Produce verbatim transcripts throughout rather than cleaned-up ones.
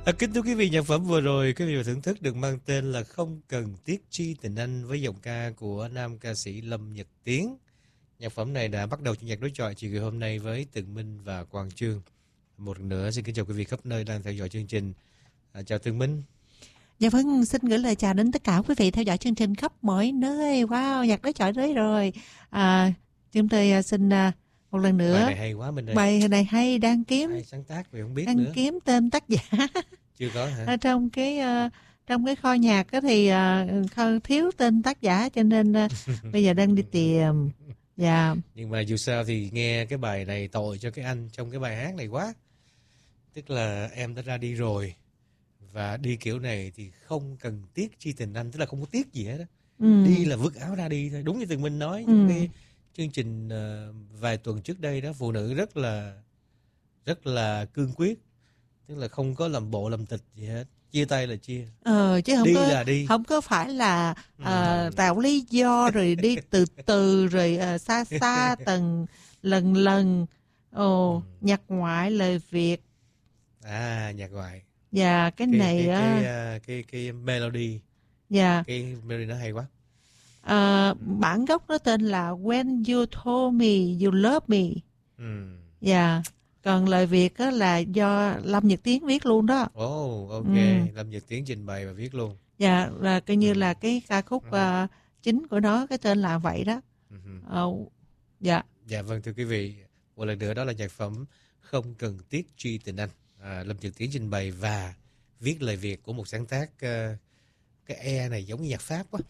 À, kính thưa quý vị, nhạc phẩm vừa rồi quý vị vừa thưởng thức được mang tên là Không Cần Tiếc Chi Tình Anh với giọng ca của nam ca sĩ Lâm Nhật Tiến. Nhạc phẩm này đã bắt đầu chương nhạc đối chọi chiều ngày hôm nay với Tường Minh và Quang Chương. Một lần nữa xin kính chào quý vị khắp nơi đang theo dõi chương trình. À, chào Tường Minh. Dạ vâng, xin gửi lời chào đến tất cả quý vị theo dõi chương trình khắp mọi nơi. Wow, nhạc đối chọi tới rồi. À, chúng tôi xin một lần nữa. Bài này hay quá mình ơi. Bài này hay, đang kiếm. Hay sáng tác vì không biết đang nữa. kiếm tên tác giả. Chưa có hả? Ở trong cái uh, trong cái kho nhạc thì uh, thiếu tên tác giả cho nên uh, bây giờ đang đi tìm. Dạ. Yeah. Nhưng mà dù sao thì nghe cái bài này tội cho cái anh trong cái bài hát này quá. Tức là em đã ra đi rồi. Và đi kiểu này thì không cần tiếc chi tình anh. Tức là không có tiếc gì hết đó. Ừ. Đi là vứt áo ra đi thôi. Đúng như Tường Minh nói. Ừ. Cái chương trình uh, vài tuần trước đây đó, phụ nữ rất là rất là cương quyết. Tức là không có làm bộ làm tịch gì hết. Chia tay là chia. Ờ, chứ không đi có, là đi. Không có phải là uh, ừ. tạo lý do rồi đi từ từ rồi uh, xa xa từng lần lần. Ồ, ừ. Nhạc ngoại lời Việt. À, nhạc ngoại. Dạ, cái, cái này cái, á. Cái, cái, cái, cái melody. Dạ. Cái melody nó hay quá. À, ừ. Bản gốc nó tên là When You Told Me You Love Me. Ừ. Dạ. Còn lời Việt á là do Lâm Nhật Tiến viết luôn đó. Ồ, oh, ok. Ừ. Lâm Nhật Tiến trình bày và viết luôn. Dạ, là coi như ừ. là cái ca khúc ừ. uh, chính của nó, cái tên là vậy đó. Ừ. Uh, dạ. Dạ, vâng thưa quý vị. Một lần nữa đó là nhạc phẩm Không Cần Tiếc Chi Tình Anh. À, Lâm Nhật Tiến trình bày và viết lời Việt của một sáng tác uh, cái e này giống như nhạc Pháp quá.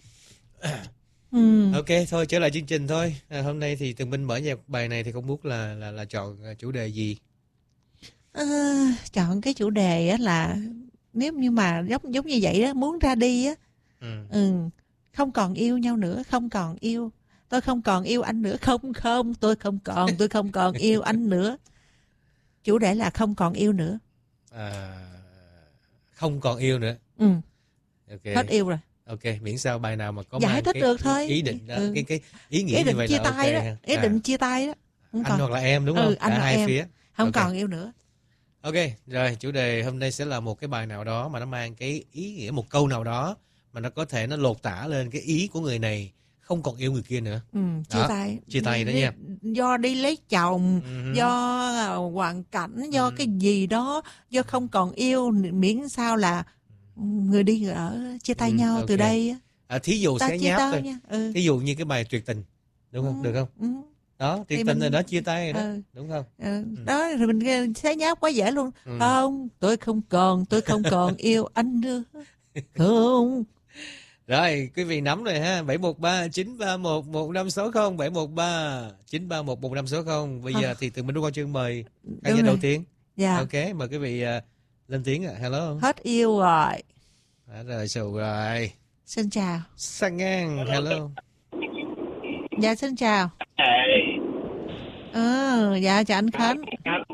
ừ. Ok, thôi trở lại chương trình thôi. À, hôm nay thì Tường Minh mở nhạc bài này thì không biết là là là chọn chủ đề gì? À, chọn cái chủ đề á là nếu như mà giống giống như vậy đó, muốn ra đi á, ừ. ừ, không còn yêu nhau nữa, không còn yêu, tôi không còn yêu anh nữa, không không, tôi không còn, tôi không còn yêu anh nữa. Chủ đề là không còn yêu nữa. À, không còn yêu nữa. Ừ. Okay. Hết yêu rồi. Ok, miễn sao bài nào mà có giải thích cái được thôi. Ý định đó, ừ. cái cái ý nghĩa ý định như vậy chia là tay okay. đó, ý à. định chia tay đó. Không anh còn. Hoặc là em đúng không? Ừ, anh cả hai em. phía. Không okay. còn yêu nữa. Ok, rồi chủ đề hôm nay sẽ là một cái bài nào đó mà nó mang cái ý nghĩa, một câu nào đó mà nó có thể nó lột tả lên cái ý của người này không còn yêu người kia nữa. Ừ, chia đó. tay. Chia tay đó đi, nha. Do đi lấy chồng, uh-huh. do uh, hoàn cảnh, do uh-huh. cái gì đó, do không còn yêu, miễn sao là người đi người ở, chia tay uh-huh. nhau okay. từ đây. À, thí dụ ta xé nháp thôi. Ừ. Thí dụ như cái bài Tuyệt Tình, đúng không? Ừ. Được không? Ừ. Đó, tuyệt thì tình mình... rồi đó, chia tay rồi đó, ừ. đúng không? Ừ. Đó, rồi mình xé nháp quá dễ luôn. Ừ. Không, tôi không còn, tôi không còn yêu anh nữa. Không. Rồi, quý vị nắm rồi ha. bảy một ba chín ba một một năm sáu không, bảy một ba chín ba một một năm sáu không. Bây giờ à. thì Tường Minh qua chương mời khán giả đầu tiên. Dạ. Ok, mời quý vị uh, lên tiếng ạ. À. Hello. Hết yêu rồi. Hết rồi, sầu rồi. Xin chào. Sang ngang, hello. Dạ, xin chào. Ừ, dạ, chào anh Khánh.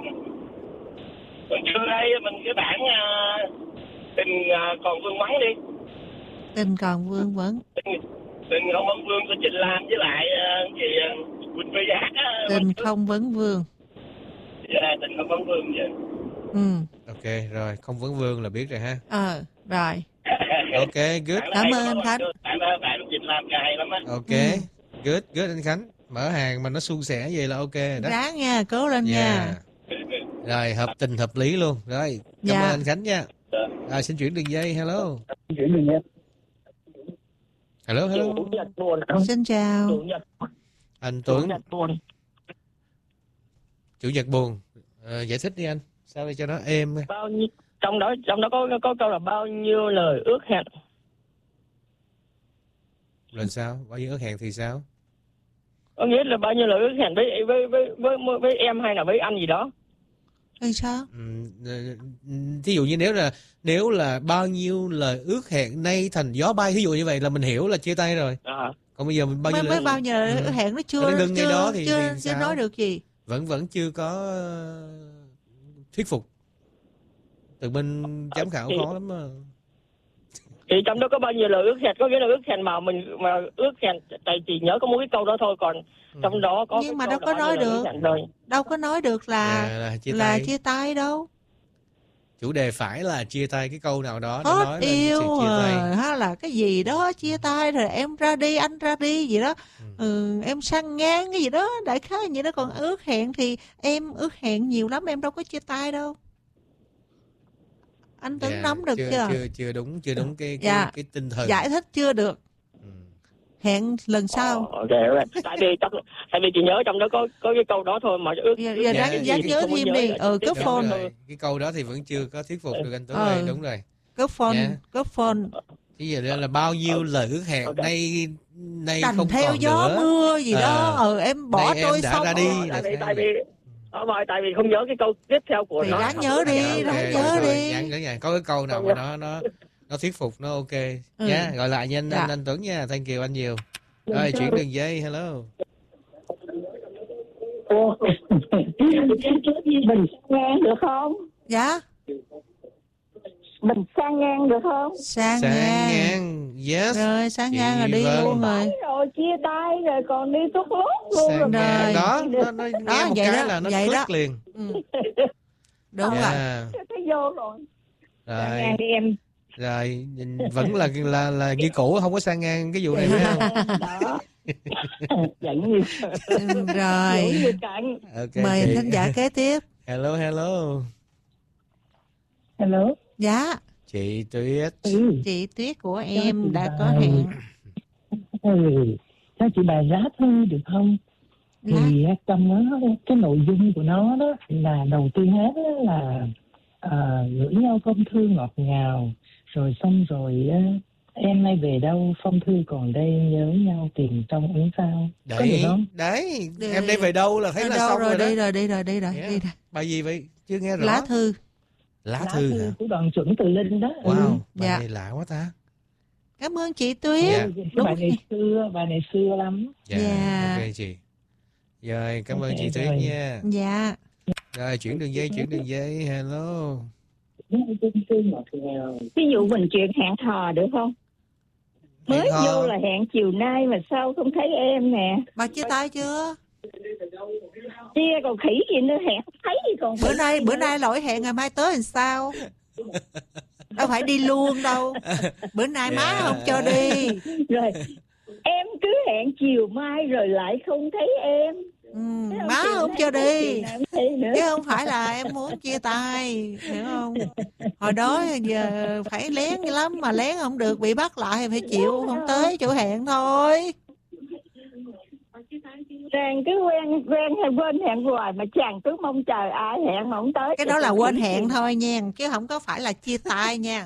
Còn chưa đây, mình cái bản uh, tình uh, còn vương vấn đi. Tình còn vương vấn. Tình, tình không vấn vương của Trịnh Lam với lại uh, gì uh, Quỳnh Phi hát á. Tình không vấn vương. Dạ, yeah, tình không vấn vương vậy. Ừ. Ok, rồi, không vấn vương là biết rồi ha. Ờ, rồi. Ok, good. Cảm ơn anh Khánh. Bạn bạn Trịnh Lam hay lắm á. Ok, ừ. good, good anh Khánh. Mở hàng mà nó suôn sẻ vậy là ok đó. Ráng nha, cố lên yeah. nha. Rồi, hợp tình hợp lý luôn. Rồi, cảm dạ. ơn anh Khánh nha. Rồi, xin chuyển đường dây, hello. Chuyển đường dây. Hello, hello. Xin chào. Anh Tuấn. Chủ nhật buồn. À, giải thích đi anh. Sao để cho nó êm. Bao nhiêu, trong đó trong đó có có câu là bao nhiêu lời ước hẹn. Lần sao? Bao nhiêu ước hẹn thì sao? Có nghĩa là bao nhiêu lời ước hẹn với với với với với em hay là với anh gì đó. Thì sao? Thí dụ như nếu là nếu là bao nhiêu lời ước hẹn nay thành gió bay, thí dụ như vậy là mình hiểu là chia tay rồi. À. Còn bây giờ mình bao nhiêu mới, lời... mới bao nhiêu lời ước hẹn nó chưa nó chưa đó thì, chưa, thì chưa nói được gì. Vẫn vẫn chưa có thuyết phục. Từ bên giám khảo khó lắm mà. Thì trong đó có bao nhiêu lời ước hẹn, có nghĩa là ước hẹn mà mình mà ước hẹn tại chỉ nhớ có mỗi cái câu đó thôi, còn ừ. trong đó có nhưng mà đâu có nói được, đâu có nói được là là, là, chia, là tay. chia tay đâu. Chủ đề phải là chia tay, cái câu nào đó nó Hết nói lên yêu sự chia tay. rồi, hay là cái gì đó chia tay rồi em ra đi, anh ra đi gì đó. Ừ. Ừ, em sang ngang cái gì đó, đại khái như đó. Còn ước hẹn thì em ước hẹn nhiều lắm, em đâu có chia tay đâu. Anh Tuấn Dạ, nắm được chưa, chưa? chưa chưa đúng chưa đúng cái cái, Dạ. cái tinh thần. Giải thích chưa được. Ừ. Hẹn lần sau. Ờ, ok, ok. Tại vì trong, tại vì chị nhớ trong đó có có cái câu đó thôi mà ước. Giờ, ước giờ Dạ, ráng, cái gì ráng thì nhớ không có thêm nhớ đi. lại Ừ, trong cướp tiếp Đúng phone. theo. rồi, cái câu đó thì vẫn chưa có thuyết phục được anh Tuấn Ừ. ơi, đúng rồi. Cướp phone, Dạ. cướp phone. Bây giờ là bao nhiêu lời ước hẹn Ok. nay nay Cành không theo còn gió nữa. mưa gì Ờ. đó. Ừ, em bỏ Nay em trôi đã sông. ra đi. Ờ, là tại vì sao tại vậy? vì ờ, rồi, tại vì không nhớ cái câu tiếp theo của Thì nó. ráng Không nhớ ước đi, hẹn. ráng Ok, nhớ rồi, thôi, đi. nhắn, nhắn, nhắn. Có cái câu nào mà nó nó nó thuyết phục, nó ok. Ừ. Nha, gọi lại nhanh Dạ. anh, anh Tuấn nha. Thank you anh nhiều. Rồi, chuyển đường dây. Hello. Mình sang ngang được không? Dạ. Mình sang ngang được không? Sang, Sang ngang. ngang. Yes. Rồi, sang Chị ngang rồi đi Vân. luôn rồi. Rồi chia tay rồi còn đi tuốt lốt luôn. Sang Rồi. ngang. Rồi. Đó, nó, nó nghe Đó, một vậy cái đó, là nó vậy click đó. liền. Ừ. Đúng rồi. Yeah. Thấy vô rồi. Sang Rồi. ngang đi em. Rồi, nhìn vẫn là là là như cũ, không có sang ngang cái vụ này phải không? Đó. Vẫn như Ừ, rồi. Vẫn như cạnh. Ok Mời chị. thính giả kế tiếp. Hello, hello. Hello. Dạ. Chị Tuyết. Ừ. Chị Tuyết của em chị đã bài- có hẹn. Ừ. Cho chị bài lá thư được không? Lá. Thì trong nó cái nội dung của nó đó là đầu tiên hết đó là à, gửi nhau phong thư ngọt ngào, rồi xong rồi á, em nay về đâu, phong thư còn đây, nhớ nhau tìm trong ứng sao. Có được Đấy, không? đấy. Đi. Em đây về đâu là thấy Ở là đâu xong rồi, rồi đó. đi rồi, đi rồi, đi rồi, Yeah. đi rồi. Bài gì vậy? Chưa nghe rõ. Lá thư. Lá Lá thư thư hả? của đoàn chuẩn Từ Linh đó. Wow, Ừ. bài Dạ. này lạ quá ta. Cảm ơn chị Tuyết. Dạ. Cái Đúng. bài này xưa, bài này xưa lắm. Dạ, Dạ. ok chị. Rồi, cảm ơn Ok, chị Tuyết rồi. nha. Dạ. Rồi, chuyển đường dây, chuyển đường dây. Hello. Ví dụ mình chuyện hẹn hò được không? Mới Hẹn hò. vô là hẹn chiều nay mà sao không thấy em nè. Bà chia tay chưa? Chia còn khỉ gì nữa, hẹn không thấy gì còn Bữa khỉ nay gì bữa nữa. nay lỗi hẹn ngày mai tới làm sao? Đâu phải đi luôn đâu. Bữa nay má Dạ. không cho đi. Rồi em cứ hẹn chiều mai rồi lại không thấy em. Ừ, Thấy má chiều không nay cho thấy, đi. chiều nào không thấy nữa. Chứ không phải là em muốn chia tay, hiểu không? Hồi đó giờ phải lén lắm mà lén không được, bị bắt lại phải chịu không tới chỗ hẹn thôi. Chàng cứ quen quen hay quên hẹn hoài mà chàng cứ mong chờ ai hẹn mà không tới. Cái đó là quên hẹn thôi nha, chứ không có phải là chia tay nha.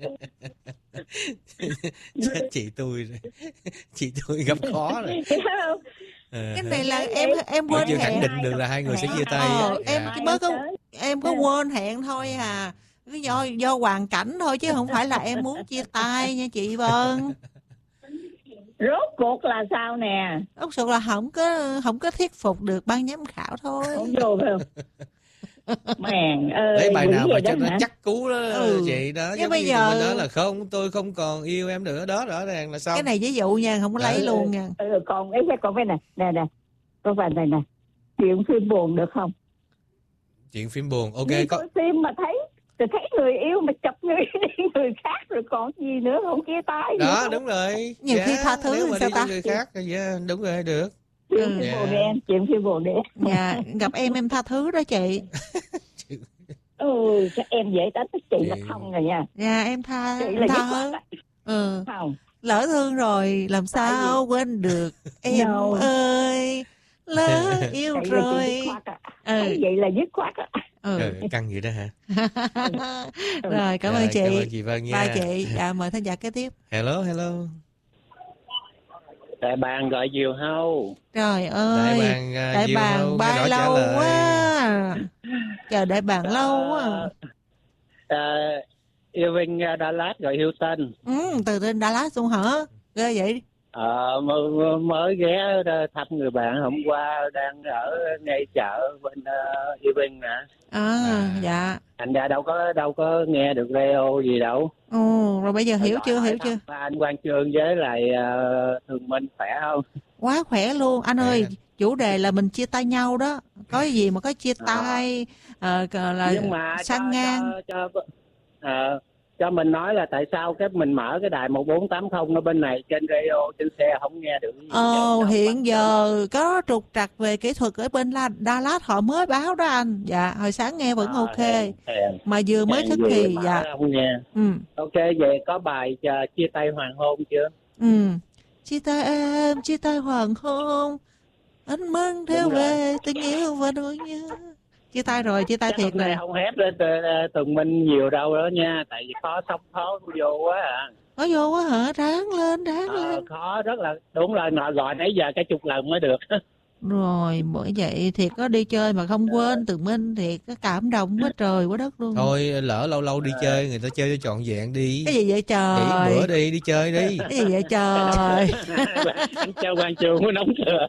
Chết chị tôi rồi. Chị tôi gặp khó rồi. Thấy không? Ờ, Cái này là em em vẫn quên chưa khẳng hẹn. định được là hai người sẽ chia tay. Ờ, á. em Dạ. chỉ mới có em có quên hẹn thôi à. Cái do do hoàn cảnh thôi chứ không phải là em muốn chia tay nha chị Vân. Rốt cuộc là sao nè? Rốt cuộc là không có không có thuyết phục được ban giám khảo thôi. Không vô phải không? Màn ơi. Lấy bài quỷ nào vậy mà cho đó nó hả? chắc cú đó Ừ. chị đó. Nhưng Giống bây như giờ- tụi mình nói là không, tôi không còn yêu em nữa. Đó, rõ ràng là xong. Cái này ví dụ nha, không có lấy Ừ. luôn nha. Ừ, còn ấy còn cái này nè nè, có bài này nè, chuyện phim buồn được không? Chuyện phim buồn. Ok, Đi có coi phim mà thấy rồi thấy người yêu mà chọc người đi người khác rồi còn gì nữa, không chia tay đó nữa. đúng rồi. Nhiều khi tha thứ nếu mà sao đi ta? cho người khác thì yeah, đúng rồi, được. Chuyện Ừ. phim Dạ. buồn đi em, chuyện phim buồn đi. Dạ, gặp em em tha thứ đó chị. Ừ, chắc em dễ đánh với chị là Chị- không rồi nha. Dạ em tha Chị em là tha dứt thứ. khoát á. Ừ, Không. lỡ thương rồi làm sao quên được em No. ơi. Lỡ yêu Chị là chị rồi. dứt khoát á. Ừ. Thấy vậy là dứt khoát á. Ừ. Ừ, căng vậy đó hả? Rồi cảm ơn Rồi, chị. Cảm ơn chị Vân nha. Ba chị. Dạ mời thính giả kế tiếp. Hello, hello. Đại bàng gọi diều hâu. Trời Đại ơi. bàng uh, Đại Diêu bàng Hâu, nghe bay rõ trả lâu lời. quá. Chờ đại bàng lâu quá. À, yêu Vinh Đà Lạt gọi Hilton. Ừ, từ trên Đà Lạt luôn hả? Ghê vậy. Ờ, mới, mới ghé thăm người bạn hôm qua, đang ở ngay chợ bên uh, yêu Vinh nè. À, À. dạ. Thành ra đâu có đâu có nghe được radio gì đâu. Ồ, rồi bây giờ hiểu chưa, hiểu chưa? Anh Quang Trương với lại uh, Thường Minh khỏe không? Quá khỏe luôn. Anh ơi, chủ đề là mình chia tay nhau đó. Có gì mà có chia tay. à, là Nhưng mà sang cho, ngang. cho, cho, à, cho mình nói là tại sao cái mình mở cái đài một bốn tám không ở bên này trên radio trên xe không nghe được gì. Ờ, hiện giờ có trục trặc về kỹ thuật ở bên La, Đà Lạt họ mới báo đó anh. Dạ, hồi sáng nghe vẫn à, ok. Hèn, hèn, mà vừa mới thức thì dạ. Không nghe. Ừ. Ok, vậy có bài uh, chia tay hoàng hôn chưa? Ừ. Chia tay em, chia tay hoàng hôn. Anh mang theo về tình yêu và nỗi nhớ. Chia tay rồi, chia tay thiệt rồi. Không hét lên Tùng Minh nhiều đâu đó nha, tại vì khó sóng khó vô quá à. Khó vô quá hả? Ráng lên, ráng ờ, lên. Khó rất là, đúng là họ gọi nãy giờ cả chục lần mới được. Rồi, bởi vậy thiệt có đi chơi mà không quên Tùng Minh thiệt có cảm động quá trời quá đất luôn. Thôi lỡ lâu lâu đi à. chơi người ta chơi cho trọn vẹn đi. Cái gì vậy trời? Nghỉ bữa đi, đi chơi đi. Cái gì vậy trời? Anh Châu Quang Trường mới nóng cửa.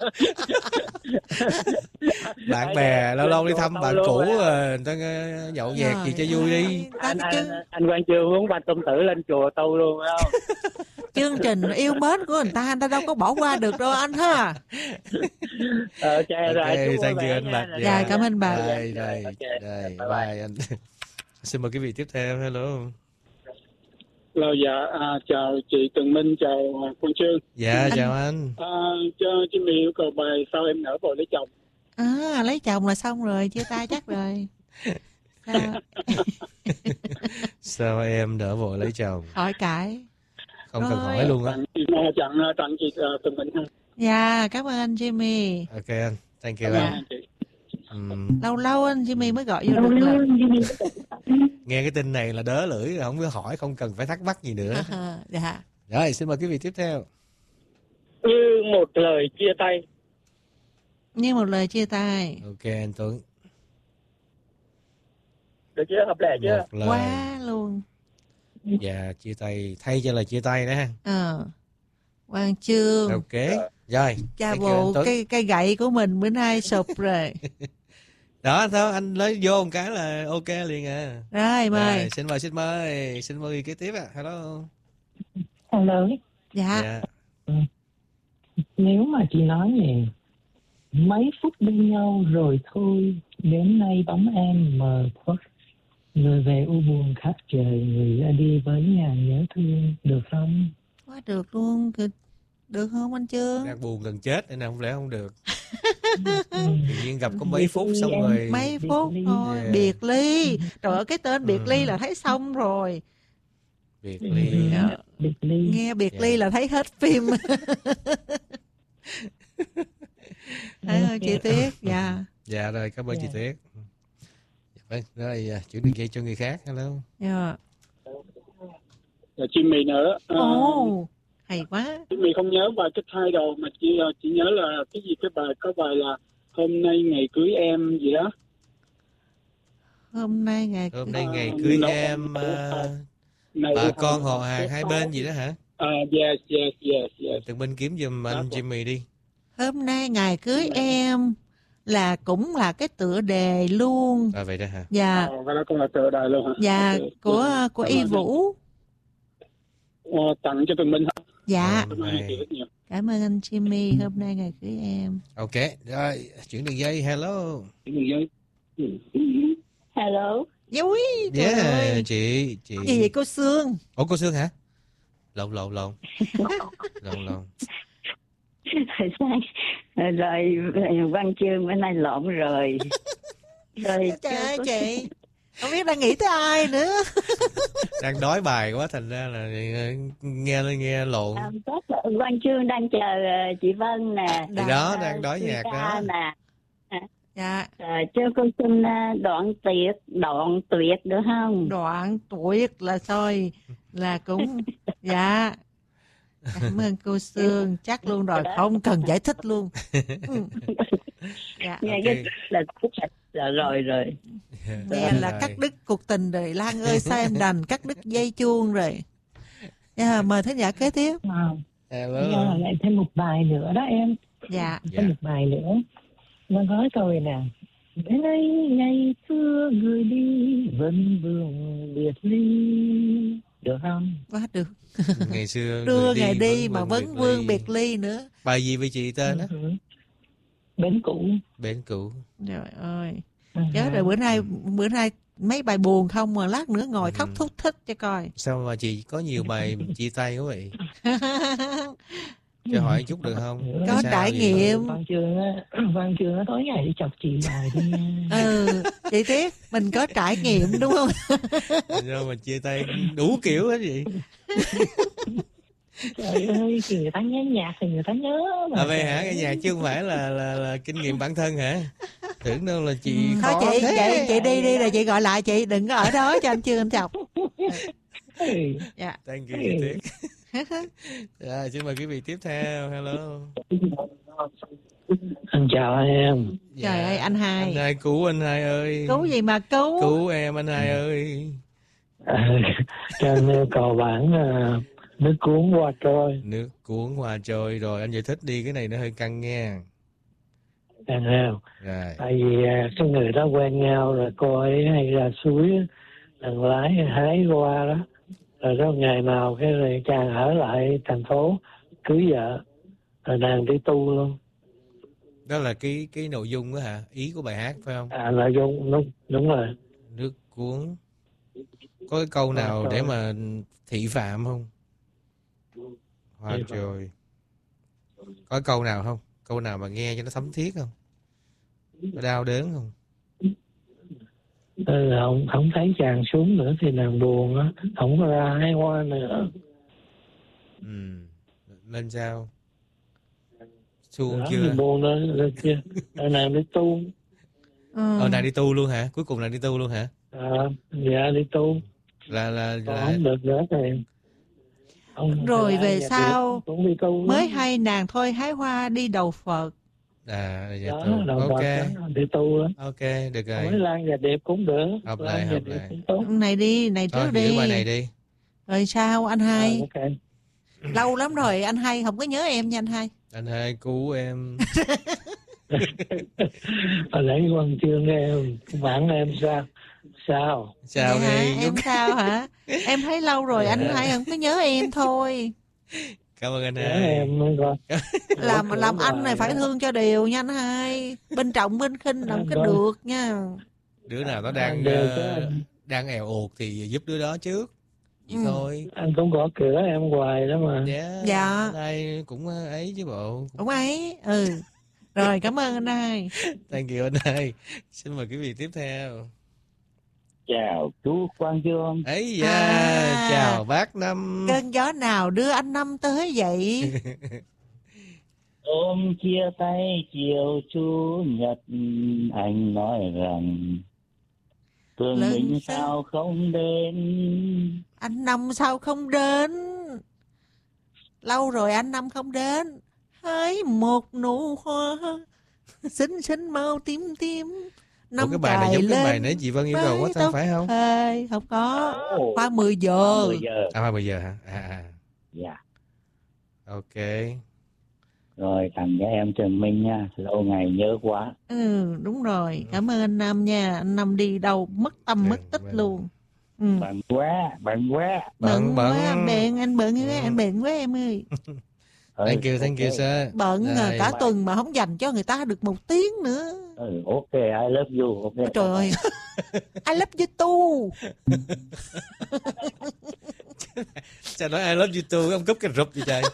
Bạn bè lâu lâu đi thăm bạn cũ người ta nhậu nhẹt gì cho vui đi. Anh, anh, anh Quang Trường muốn Bạch Công Tử lên chùa tu luôn phải không? Chương trình yêu mến của người ta anh ta đâu có bỏ qua được đâu anh ha. Ok, okay rồi thank you anh Bạch. Dạ cảm ơn bà. Đây đây đây bye bye anh. Xin mời quý vị tiếp theo. Hello. Hello, dạ à, chào chị Tường Minh, chào Quang Trương. Dạ anh... chào anh. À, cho Jimmy yêu cầu bài Sao Em Nỡ Vội Lấy Chồng. À lấy chồng là xong rồi, chia tay chắc rồi. Sao? Sao em nỡ vội lấy chồng? Hỏi cãi. Không rồi. Cần hỏi luôn á. Chặn tặng chị uh, Tường Minh ha. Dạ cảm ơn anh Jimmy. Ok anh, thank you dạ. anh. Uhm. Lâu lâu anh Jimmy mới gọi vô được là. Nghe cái tin này là đớ lưỡi, không có hỏi, không cần phải thắc mắc gì nữa. À, dạ. Rồi xin mời quý vị tiếp theo. Như một lời chia tay. Như một lời chia tay. Ok anh Tuấn. Được chưa? Hợp lệ chưa? Một lời. Quá luôn. Dạ chia tay, thay cho lời chia tay đó ha. Ờ. Quang Trương. Ok. Rồi. Cha bộ cây cây gậy của mình bữa nay sụp rồi. Đó thôi anh lấy vô một cái là ok liền à. Rồi mời. Rồi, xin mời xin mời xin mời kế tiếp ạ. À. Hello. Hello. Dạ. dạ. Ừ. Nếu mà chị nói này mấy phút bên nhau rồi thôi, đến nay bóng em mờ khuất, người về u buồn khắp trời, người ra đi với ngàn nhớ thương, được không? Quá được luôn, được không anh Trương? Đang buồn gần chết nên không lẽ không được. Tự nhiên gặp có mấy phút xong rồi. Mấy phút thôi, yeah. Biệt ly. Trời ơi cái tên biệt ly là thấy xong rồi. Biệt ly. Yeah. Biệt ly. Nghe biệt yeah. ly là thấy hết phim. Thấy ơi chi tiết. Dạ. Dạ rồi cảm ơn yeah. chi tiết. Vâng, rồi chuyển đường dây cho người khác. Hello. Dạ. Rồi Jimmy nữa. Ồ. Oh. Hay quá. Jimmy không nhớ bài cái thay đồ mà chỉ chỉ nhớ là cái gì, cái bài có bài là hôm nay ngày cưới em gì đó. Hôm nay ngày hôm nay ngày cưới à, em uh, bà con họ hàng hai bên gì đó hả? À uh, yes yes yes yes. Tụi bên kiếm giùm anh Jimmy đi. Hôm nay ngày cưới em là cũng là cái tựa đề luôn. À vậy đó hả? Dạ. À, vậy đó cũng là tựa đề luôn hả? Dạ, okay. của của Y Vũ. Ờ, tặng cho Tường Minh hả? Dạ. Cảm ơn anh Jimmy, hôm nay ngày cưới em. Ok, rồi chuyển đường dây. Hello. Chuyển đường dây. Hello. Vui. Yeah, ơi. chị chị. Gì vậy cô Sương? Ủa cô Sương hả? Lộn lộn lộn. Lộn lộn. Rồi Văn Chương bữa nay lộn rồi. Rồi trời ơi chị. Không biết đang nghĩ tới ai nữa. Đang đói bài quá thành ra là nghe lên nghe lộn. À, Quang Trương đang chờ chị Vân nè. Thì đó đang đói nhạc đó. Nè. Dạ. À, cho cô xin đoạn tuyệt, đoạn tuyệt được không? Đoạn tuyệt là thôi là cũng dạ. Cảm ơn cô Sương, chắc luôn rồi, không cần giải thích luôn. Dạ. Nghe okay. Cái là khúc là rồi rồi. Nghe là cắt đứt cuộc tình rồi, Lan ơi sao em đành cắt đứt dây chuông rồi. Yeah, mời thính giả kế tiếp. À, Hello. Lại thêm một bài nữa đó em. Dạ. Thêm yeah. một bài nữa. Nó nói câu này nè. Bên ấy ngày xưa người đi vẫn vương biệt ly. Được không? Quá được. Ngày xưa đưa ngày đi, đi mà vẫn vương biệt ly nữa. Bài gì với chị tên á? Uh-huh. Bến cũ. Bến cũ. Trời ơi. Chết rồi, bữa nay bữa nay mấy bài buồn không mà lát nữa ngồi khóc thúc thích cho coi. Sao mà chị có nhiều bài chia tay quá vậy? Cho hỏi chút được không? Có trải nghiệm. Văn Chương á, Văn Chương á tối ngày đi chọc chị rồi đi nha. Ừ, chị tiếc mình có trải nghiệm đúng không? Sao mà chia tay đủ kiểu hết vậy? Trời ơi, thì người ta nhớ nhạc thì người ta nhớ mà. À vậy hả? Cái nhạc chứ không phải là là là kinh nghiệm bản thân hả? Tưởng đâu là chị Ừ, khó thôi chị, thế. chị chị đi đi rồi chị gọi lại chị, đừng có ở đó cho anh Chương anh chọc. Dạ. Thank you chị Tuyết. Dạ, xin mời quý vị tiếp theo. Hello. Anh chào em. Dạ. Trời ơi anh Hai. Anh Hai cứu anh Hai ơi. Cứu gì mà cứu? Cứu em anh Hai ơi. À, cho anh cầu bản uh, nước cuốn qua trôi. Nước cuốn qua trôi rồi anh giải thích đi, cái này nó hơi căng nha. Căng không? Rồi. Tại vì uh, cái người đó quen nhau rồi cô ấy hay ra suối lần lái hái qua đó. Rồi đó ngày nào cái rồi chàng ở lại thành phố cưới vợ rồi nàng đi tu luôn. Đó là cái cái nội dung đó hả? Ý của bài hát phải không? À nội dung đúng đúng rồi. Nước cuốn. Có cái câu nào à, để mà thị phạm không? Hoa trôi. Có cái câu nào không? Câu nào mà nghe cho nó thấm thiết không? Nó đau đớn không? Ừ, không, không thấy chàng xuống nữa thì nàng buồn á, không có ra hái hoa nữa. Ừ. Lên sao? Xuông đó, chưa? Buồn đó, được chưa? Rồi nàng đi tu. Ừ. Ờ, nàng đi tu luôn hả? Cuối cùng nàng đi tu luôn hả? À, dạ đi tu. Là là, là... Không được nữa thì ông rồi về sau mới hay nàng thôi hái hoa đi đầu Phật. À, dạ đó, tu. đầu Ok. Phật đi tu á. Ok, được rồi. Mới Lan và Điệp cũng được. Hợp lại, hợp lại. Này đi, này trước thôi, đi. bài này đi. Rồi sao anh Hai? À, okay. Lâu lắm rồi anh Hai không có nhớ em nha anh Hai. Anh Hai cứu em. Hồi nãy Văn Chương em, bạn em sao? Sao? Sao hả? đi? Em sao hả? Em thấy lâu rồi anh Hai không có nhớ em thôi. Cảm ơn anh Hai. Em mới coi. Làm làm anh này phải thương cho đều nha anh Hai. Bên trọng bên khinh làm cái được nha. Đứa nào nó đang uh, đang èo uột thì giúp đứa đó trước. Vậy ừ. thôi. Anh cũng gõ cửa em hoài đó mà. Yeah, dạ. Đây cũng ấy chứ bộ. Cũng ấy. Ừ. Rồi cảm ơn anh Hai. Thank you anh Hai. Xin mời quý vị tiếp theo. Chào chú Quang Dương. Ấy da, à, chào bác Năm. Cơn gió nào đưa anh Năm tới vậy? Ôm chia tay chiều Chủ nhật, anh nói rằng thương mình sao không đến. Anh Năm sao không đến? Lâu rồi anh Năm không đến. Hỡi một nụ hoa xinh xinh màu tím tím. Ủa cái bài này giống cái bài nãy chị Vân yêu cầu quá ta phải không? Ê, không có. Hoa mười giờ. mười giờ. À hoa mười giờ hả? À à. Dạ. Ok. Rồi tặng cho em Trần Minh nha, lâu ngày nhớ quá. Ừ đúng rồi, cảm ơn anh Năm nha. Anh Năm đi đâu mất tâm ừ, mất tích ừ. luôn. Ừ. Bận quá, bận quá. Bận, bận quá, bận anh bận quá, ừ. anh bận quá em ơi. Thank you, thank you sir. Bận à, cả bye. Tuần mà không dành cho người ta được một tiếng nữa. Ừ, ok, I love you. Okay. Ôi, trời ơi, I love you too. Sao nói I love you too, ông cúp cái rụp gì trời.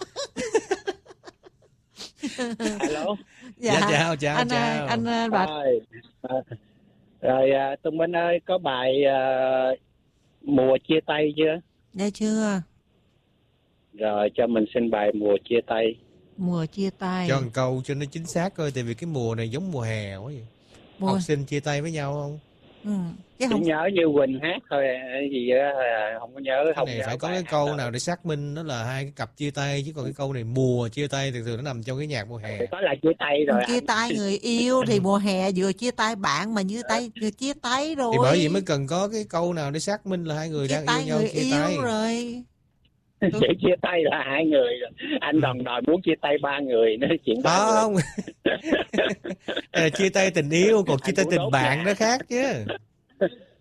Hello. Dạ, dạ chào, chào, anh, chào. Anh, anh Bạch. Rồi, à, rồi Tùng Minh ơi, có bài uh, Mùa Chia Tay chưa? Dạ chưa. Rồi cho mình xin bài Mùa Chia Tay. Mùa chia tay. Cho một câu cho nó chính xác coi, tại vì cái mùa này giống mùa hè quá vậy. Mùa... Học sinh chia tay với nhau không? Ừ. Chứ không nhớ như Quỳnh hát thôi gì đó, không có nhớ. Cái không này nhớ phải có cái câu nào, nào để xác minh đó là hai cái cặp chia tay, chứ còn cái câu này mùa chia tay thường thường nó nằm trong cái nhạc mùa hè. Thì có là chia tay rồi. Chia tay người yêu thì mùa hè vừa chia tay bạn mà như tay vừa chia tay rồi. Thì bởi vậy mới cần có cái câu nào để xác minh là hai người chia đang yêu nhau, người chia yêu tay rồi. Để chia tay là hai người rồi. Anh đòi đòi muốn chia tay ba người nữa, chuyện đó không? À, chia tay tình yêu, còn chia tay tình bạn nhà. Nó khác chứ.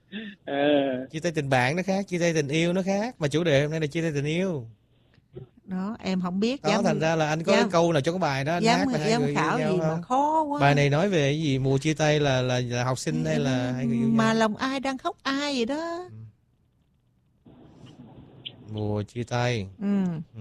À. Chia tay tình bạn nó khác, chia tay tình yêu nó khác. Mà chủ đề hôm nay là chia tay tình yêu. Đó, em không biết. Đó, giám, thành ra là anh có giám, cái câu nào cho cái bài đó anh giám, hát là hai giám người khảo yêu nhau gì không? mà khó quá. Bài này nói về cái gì? Mùa chia tay là là, là học sinh hay là hai người yêu nhau? Mà lòng ai đang khóc ai vậy đó. Ừ. Mùa chia tay. Ừ. Ừ.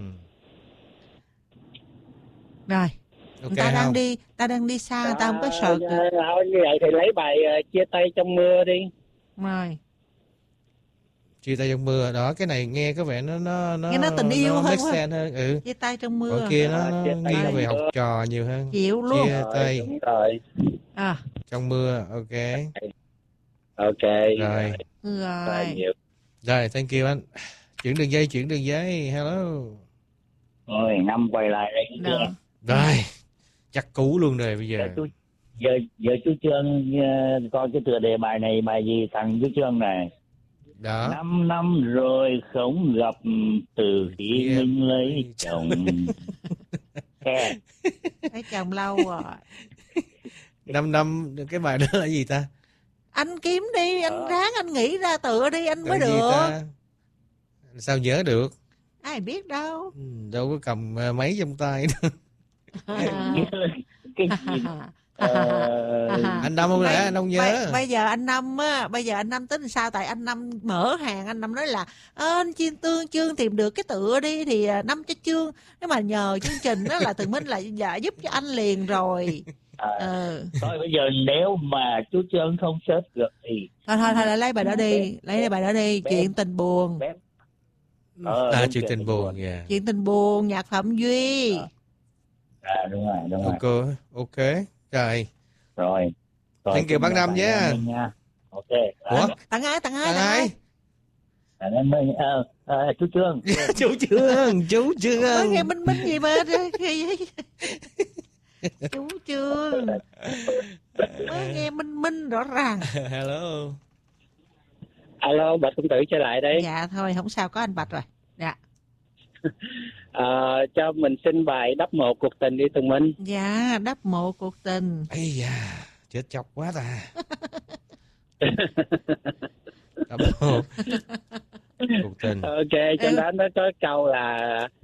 Rồi. Okay, ta đang không? đi, ta đang đi xa, À, ta không có sợ. Thôi như vậy thì lấy bài uh, chia tay trong mưa đi. Rồi. Chia tay trong mưa đó, cái này nghe có vẻ nó nó nó nghe nó tình yêu nó hơn quá. Hơn. hơn ừ. Chia tay trong mưa. Còn kia nó, À, nó nghiêng về học trò nhiều hơn. Chịu luôn. Chia tay Đúng rồi. À. Trong mưa. Ok. Ok. Rồi. Rồi. Rồi, nhiều. Rồi, thank you anh. Chuyển đường dây, chuyển đường dây. Hello. Rồi, Năm quay lại đây. Đó. Rồi. Chắc cú luôn rồi bây giờ. Giờ chú, giờ, giờ chú Trương uh, coi cái tựa đề bài này, bài gì thằng chú Trương này. Đó. Năm năm rồi không gặp từ khi yeah. mình lấy chồng. Lấy chồng lâu rồi. Năm năm, cái bài đó là gì ta? Anh kiếm đi, anh ờ. ráng anh nghĩ ra tựa đi anh mới được. Ta? Sao nhớ được? Ai biết đâu. Ừ, đâu có cầm máy trong tay đâu. Cái gì? Uh, anh Năm không lẽ anh không nhớ. Bây, bây giờ anh Năm á, bây giờ anh Năm tính sao? Tại anh Năm mở hàng, anh Năm nói là anh Chiên Tương Chương tìm được cái tựa đi thì Năm cho Chương. Nếu mà nhờ chương trình đó là Tường Minh là dạ, giúp cho anh liền rồi. À, ừ. Thôi bây giờ nếu mà chú Trương không search được thì thôi thôi thôi lấy bài đó đi, lấy bài đó đi. Bé, chuyện tình buồn. Bé. Ờ, à, chuyện tình buồn, yeah. Chuyện tình buồn, nhạc Phạm Duy. À, à đúng rồi, đúng rồi. Ok, ok, rồi. Rồi. Thank you bác Năm nhé. Ok. Ủa? Tặng ai, tặng ai, tặng ai? Tặng em ơi, uh, uh, chú Trương. chú Trương, chú Trương. Mới nghe Minh Minh gì mà. Chú Trương. Mới nghe Minh Minh rõ ràng. Hello. Alo, Bạch Công Tử trở lại đây. Dạ thôi, không sao, có anh Bạch rồi. Dạ. À, cho mình xin bài Đắp Mộ Cuộc Tình đi Tùng Minh. Dạ, Đắp Mộ Cuộc Tình. Ây da, chết chọc quá ta. Đắp Mộ Cuộc Tình. Ok, trong đó nó có câu là